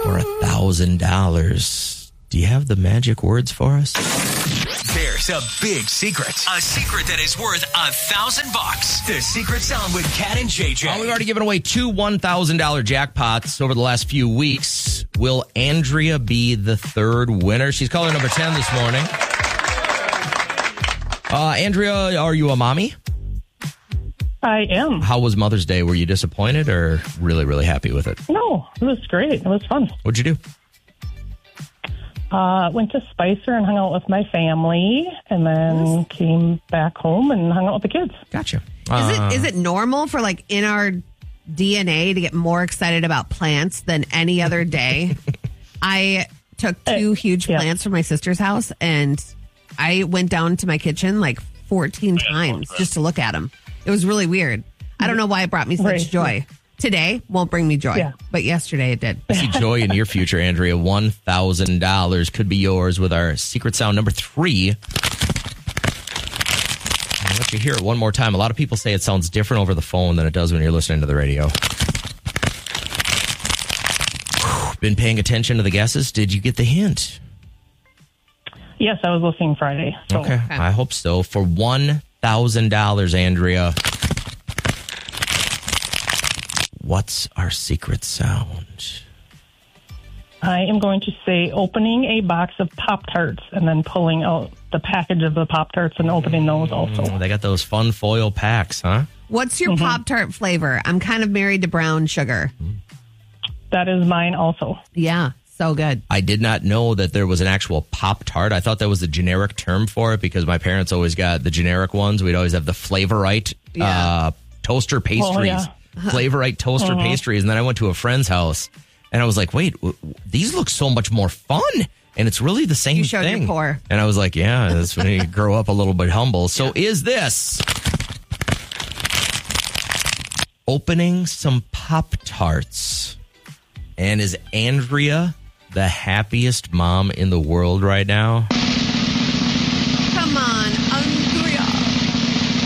for $1,000. Do you have the magic words for us? There's a big secret. A secret that is worth $1,000. The secret sound with Cat and JJ. We've already given away 2 $1,000 jackpots over the last few weeks. Will Andrea be the third winner? She's caller number 10 this morning. Andrea, are you a mommy? I am. How was Mother's Day? Were you disappointed or really, really happy with it? No, it was great. It was fun. What'd you do? Went to Spicer and hung out with my family, and then came back home and hung out with the kids. Gotcha. Is it normal for like in our DNA to get more excited about plants than any other day? I took 2 huge plants from my sister's house, and I went down to my kitchen like 14 times just to look at them. It was really weird. I don't know why it brought me such joy. Today won't bring me joy, but yesterday it did. I see joy in your future, Andrea. $1,000 could be yours with our secret sound number 3. I'll let you hear it one more time. A lot of people say it sounds different over the phone than it does when you're listening to the radio. Been paying attention to the guesses? Did you get the hint? Yes, I was listening Friday. So. Okay, I hope so. For $1,000, Andrea. What's our secret sound? I am going to say opening a box of Pop-Tarts and then pulling out the package of the Pop-Tarts and opening those also. They got those fun foil packs, huh? What's your Pop-Tart flavor? I'm kind of married to brown sugar. That is mine also. Yeah, so good. I did not know that there was an actual Pop-Tart. I thought that was the generic term for it because my parents always got the generic ones. We'd always have the Flavorite toaster pastries. Oh, yeah. Flavorite toaster pastries. And then I went to a friend's house and I was like, wait, these look so much more fun. And it's really the same thing. You showed your pour. And I was like, yeah, that's when you grow up a little bit humble. So is this opening some Pop-Tarts? And is Andrea the happiest mom in the world right now? Come on.